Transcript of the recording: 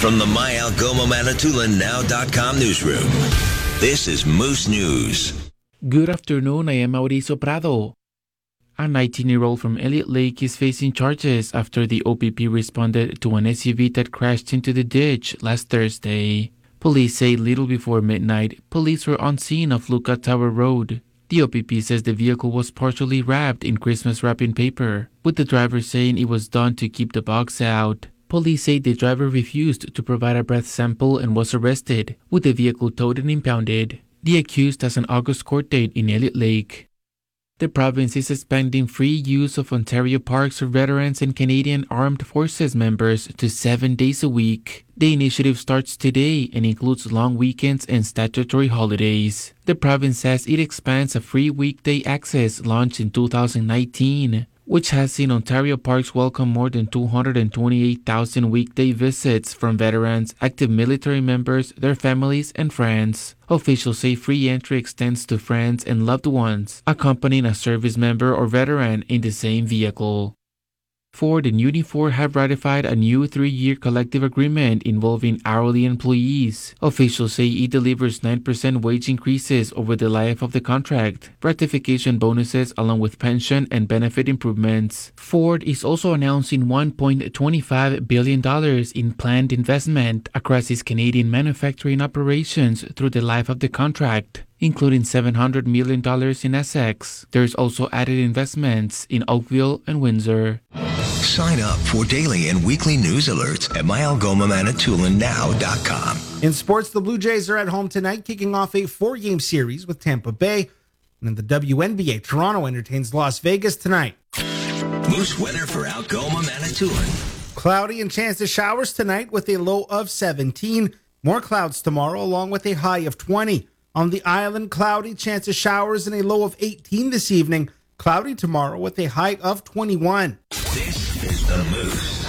From the My Algoma Manitoulin Now.com newsroom, this is Moose News. Good afternoon, I am Mauricio Prado. A 19-year-old from Elliott Lake is facing charges after the OPP responded to an SUV that crashed into the ditch last Thursday. Police say little before midnight, police were on scene of Lookout Tower Road. The OPP says the vehicle was partially wrapped in Christmas wrapping paper, with the driver saying it was done to keep the bugs out. Police say the driver refused to provide a breath sample and was arrested, with the vehicle towed and impounded. The accused has an August court date in Elliott Lake. The province is expanding free use of Ontario parks for veterans and Canadian Armed Forces members to 7 days a week. The initiative starts today and includes long weekends and statutory holidays. The province says it expands a free weekday access launched in 2019, which has seen Ontario parks welcome more than 228,000 weekday visits from veterans, active military members, their families, and friends. Officials say free entry extends to friends and loved ones accompanying a service member or veteran in the same vehicle. Ford and Unifor have ratified a new 3-year collective agreement involving hourly employees. Officials say it delivers 9% wage increases over the life of the contract, ratification bonuses along with pension and benefit improvements. Ford is also announcing $1.25 billion in planned investment across its Canadian manufacturing operations through the life of the contract, including $700 million in Essex. There's also added investments in Oakville and Windsor. Sign up for daily and weekly news alerts at myalgomamanitoulin.now.com. In sports, the Blue Jays are at home tonight, kicking off a 4-game series with Tampa Bay. And in the WNBA, Toronto entertains Las Vegas tonight. Moose weather for Algoma, Manitoulin. Cloudy and chance of showers tonight with a low of 17. More clouds tomorrow along with a high of 20. On the island, cloudy, chance of showers and a low of 18 this evening. Cloudy tomorrow with a high of 21. This is the Moose.